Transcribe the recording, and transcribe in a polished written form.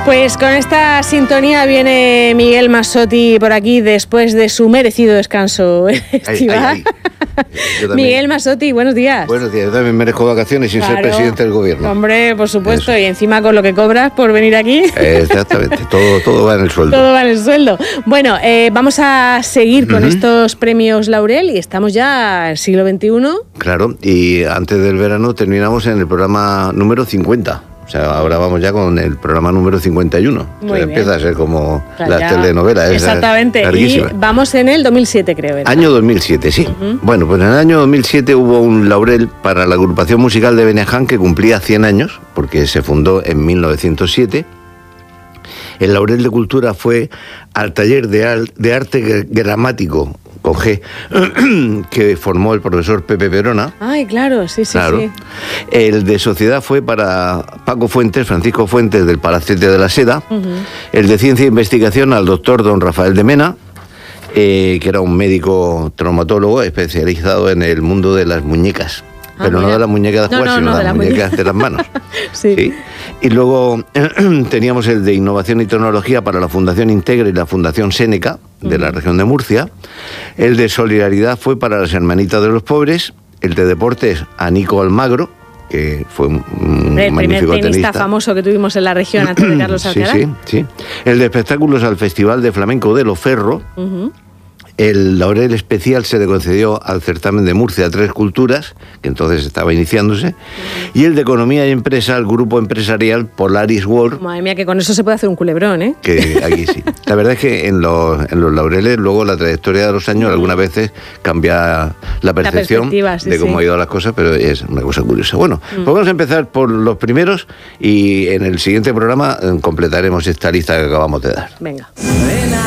Pues con esta sintonía viene Miguel Massotti por aquí después de su merecido descanso estival. Miguel Massotti, buenos días. Buenos días, yo también merezco vacaciones sin ser presidente del gobierno. Hombre, por supuesto, Eso. Y encima con lo que cobras por venir aquí. Exactamente, todo va en el sueldo. Todo va en el sueldo. Bueno, vamos a seguir con estos premios Laurel y estamos ya en el siglo XXI. Claro, y antes del verano terminamos en el programa número 50. O sea, ahora vamos ya con el programa número 51. Muy bien. Empieza a ser como Claro, las telenovelas. Exactamente. Y vamos en el 2007, creo. ¿Verdad? Año 2007, sí. Bueno, pues en el año 2007 hubo un laurel para la agrupación musical de Beneján que cumplía 100 años, porque se fundó en 1907. El laurel de cultura fue al taller de arte gramático, con G, que formó el profesor Pepe Perona. Ay, claro, sí. El de sociedad fue para Paco Fuentes, Francisco Fuentes, del Palacete de la Seda. El de ciencia e investigación al doctor don Rafael de Mena, que era un médico traumatólogo especializado en el mundo de las muñecas. Pero no de las muñecas de jugar, sino de las muñecas de las manos. Sí. Y luego teníamos el de innovación y tecnología para la Fundación Integra y la Fundación Séneca, de la región de Murcia. El de solidaridad fue para las Hermanitas de los Pobres. El de deportes a Nico Almagro, que fue un magnífico primer tenista famoso que tuvimos en la región antes de Carlos Alcaraz. Sí. El de espectáculos al Festival de Flamenco de Loferro. El laurel especial se le concedió al certamen de Murcia 3 Culturas, que entonces estaba iniciándose, y el de economía y empresa al grupo empresarial Polaris World. Madre mía, que con eso se puede hacer un culebrón, ¿eh? Que aquí sí. La verdad es que en los laureles luego la trayectoria de los años algunas veces cambia la percepción de cómo han ido las cosas, pero es una cosa curiosa. Bueno, pues vamos a empezar por los primeros y en el siguiente programa completaremos esta lista que acabamos de dar. Venga.